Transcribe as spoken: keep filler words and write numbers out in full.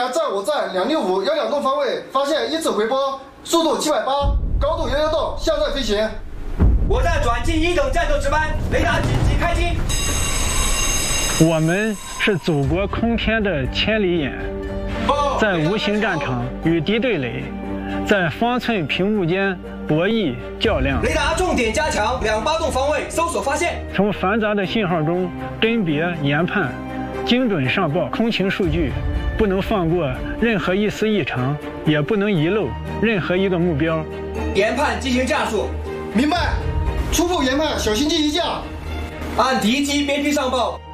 点在我站两六五幺两栋方位发现一次回波，速度七百八，高度幺幺栋，向在飞行。 我在转进一等战斗值班，雷达紧急开机。 我们是祖国空天的千里眼，在无形战场与敌对垒，在方寸屏幕间博弈较量。 雷达重点加强两八栋方位搜索发现。 从繁杂的信号中甄别研判，精准上报空情数据，不能放过任何一丝异常，也不能遗漏任何一个目标。 研判进行战术。 明白。初步研判，小心机一降。 按敌机边区上报。